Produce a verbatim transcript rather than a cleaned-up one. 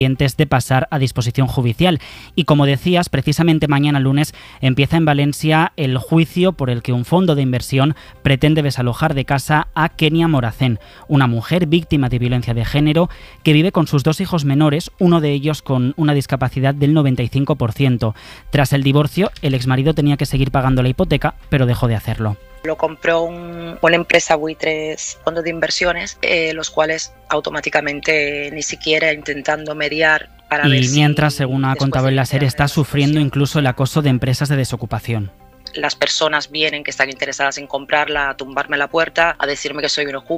de pasar a disposición judicial. Y como decías, precisamente mañana lunes empieza en Valencia el juicio por el que un fondo de inversión pretende desalojar de casa a Kenia Moracén, una mujer víctima de violencia de género que vive con sus dos hijos menores, uno de ellos con una discapacidad del noventa y cinco por ciento. Tras el divorcio, el exmarido tenía que seguir pagando la hipoteca, pero dejó de hacerlo. Lo compró un, una empresa buitres, fondos de inversiones, eh, los cuales automáticamente ni siquiera intentando mediar para ver si... Y mientras, según ha contado en la serie, está sufriendo incluso el acoso de empresas de desocupación. Las personas vienen que están interesadas en comprarla, a tumbarme la puerta, a decirme que soy un ocupa.